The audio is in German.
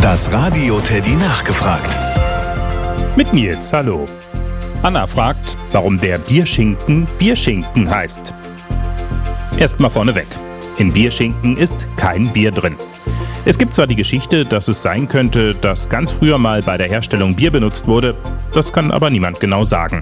Das Radio Teddy nachgefragt. Mit Nils, hallo. Anna fragt, warum der Bierschinken Bierschinken heißt. Erstmal vorneweg. In Bierschinken ist kein Bier drin. Es gibt zwar die Geschichte, dass es sein könnte, dass ganz früher mal bei der Herstellung Bier benutzt wurde, das kann aber niemand genau sagen.